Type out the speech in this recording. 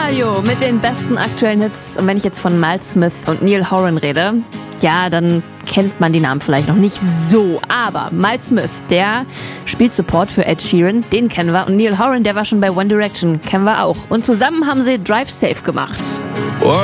Hit-Radio mit den besten aktuellen Hits. Und wenn ich jetzt von Miles Smith und Niall Horan rede, ja, dann kennt man die Namen vielleicht noch nicht so. Aber Miles Smith, der spielt Support für Ed Sheeran, den kennen wir. Und Niall Horan, der war schon bei One Direction, kennen wir auch. Und zusammen haben sie Drive Safe gemacht.